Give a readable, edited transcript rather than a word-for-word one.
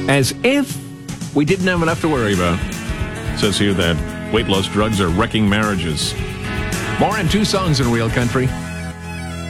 As if we didn't have enough to worry about. Says here that weight loss drugs are wrecking marriages. More in 2 songs in Real Country.